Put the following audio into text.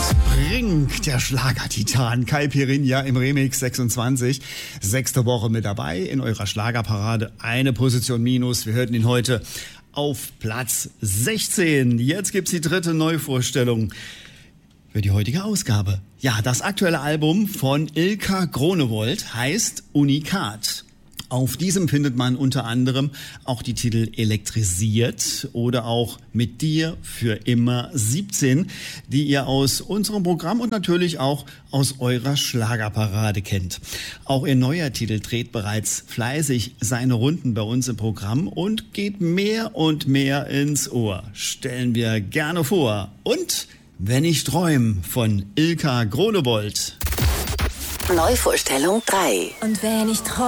Der Schlagertitan Kai Pirinha im Remix 26. 6. Woche mit dabei in eurer Schlagerparade. Eine Position minus. Wir hörten ihn heute auf Platz 16. Jetzt gibt's die dritte Neuvorstellung für die heutige Ausgabe. Ja, das aktuelle Album von Ilka Gronewold heißt Unikat. Auf diesem findet man unter anderem auch die Titel Elektrisiert oder auch Mit dir für immer 17, die ihr aus unserem Programm und natürlich auch aus eurer Schlagerparade kennt. Auch ihr neuer Titel dreht bereits fleißig seine Runden bei uns im Programm und geht mehr und mehr ins Ohr. Stellen wir gerne vor. Und Wenn ich träum von Ilka Gronewold. Neuvorstellung 3. Und wenn ich träume